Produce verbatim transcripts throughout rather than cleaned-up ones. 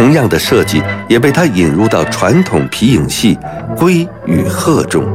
同样的设计也被他引入到传统皮影戏《龟与鹤》中。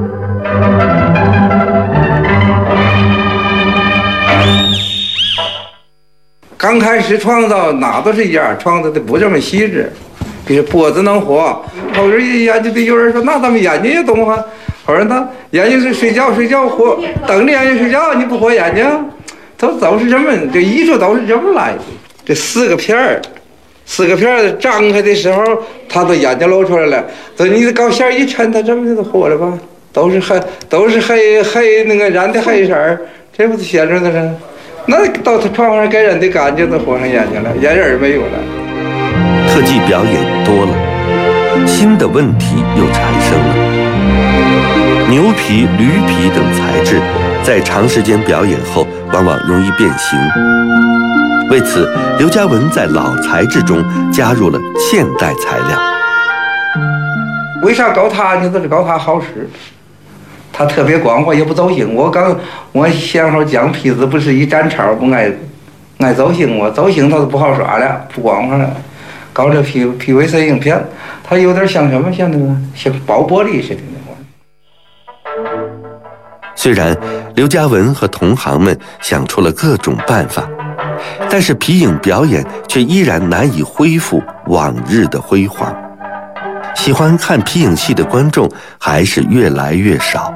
刚开始创造哪都是一样，创造的不这么细致。比如脖子能活，后边一研究的有人说，那咱们眼睛也动啊。后来他眼睛是睡觉睡觉活，瞪着眼睛睡觉，你不活眼睛，都都是这么，这艺术都是这么来的。这四个片儿，四个片儿张开的时候，他的眼睛露出来了。等你的高线一抻，他这么就活了吧？都是黑，都是黑黑那个染的黑色儿，这不是写着的呢？那到他床上给人的感觉都活上眼睛了，眼仁没有了。 特技表演多了，新的问题又产生了。牛皮、驴皮等材质在长时间表演后往往容易变形，为此刘嘉文在老材质中加入了现代材料。 为啥搞它呢？就是搞它好使，它特别光滑，也不走形。我刚我先说讲坯子不是一粘草不爱爱走形吗？走形它就不好耍了，不光滑了。搞这 P P V C 影片，它有点像什么？像那个像薄玻璃似的那种。 虽然刘嘉文和同行们想出了各种办法，但是皮影表演却依然难以恢复往日的辉煌。喜欢看皮影戏的观众还是越来越少。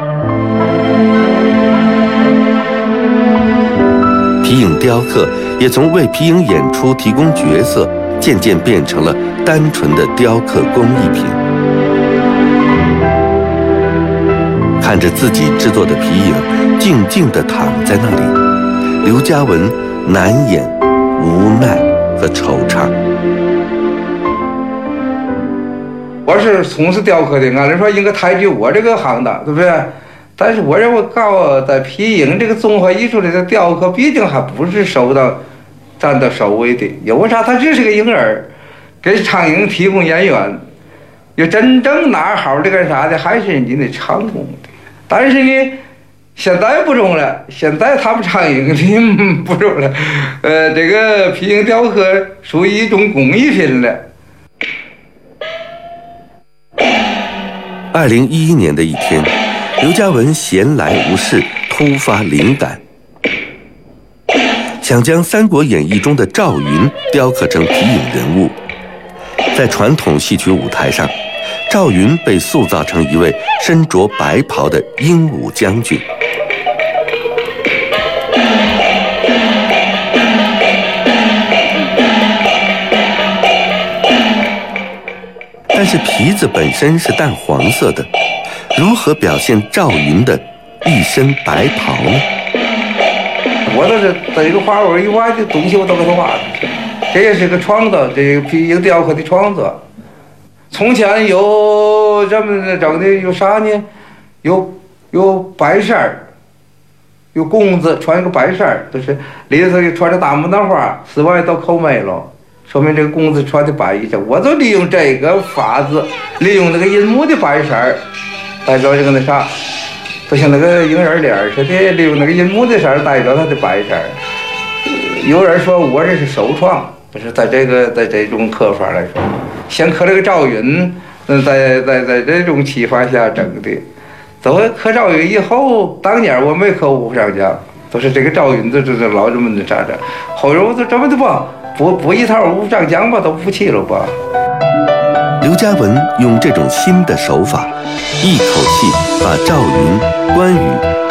皮影雕刻也从为皮影演出提供角色，渐渐变成了单纯的雕刻工艺品。看着自己制作的皮影静静地躺在那里，刘嘉文难掩无奈和惆怅。 我是从事雕刻的，按理说应该抬举我这个行当，对不对？但是我认为搞在皮影这个综合艺术里的雕刻，毕竟还不是受到占到首位的。因为啥？它只是个婴儿，给苍蝇提供演员。要真正拿好这个啥的，还是你得唱功的。但是呢，现在不中了，现在他们苍蝇的不中了。呃，这个皮影雕刻属于一种工艺品了。 二零一一年的一天，刘嘉文闲来无事，突发灵感，想将《三国演义》中的赵云雕刻成皮影人物。在传统戏曲舞台上，赵云被塑造成一位身着白袍的英武将军。但是皮子本身是淡黄色的，如何表现赵云的一身白袍呢？ 我都是这个花纹以外的东西我都给他画的，这也是个创作，这个皮影雕刻的创作。从前有这么整的有啥呢？有有白衫儿，有公子穿一个白衫儿，就是里头穿着大牡丹花，丝袜都扣没了。说明这个公子穿的白衣裳，我就利用这个法子，利用那个银幕的白色儿，代表这个那啥，就像那个婴儿脸似的，利用那个银幕的色儿代表他的白色儿。有人说我这是首创，不是在这个在这种刻法来说，先刻了个赵云，嗯，在在在这种启发下整的。走刻赵云以后，当年我没刻武上将，都是这个赵云这这这老这么的站着，后来我就这么的吧。不不一套武上将吧，都服气了吧？ 刘嘉文用这种新的手法，一口气把赵云、关羽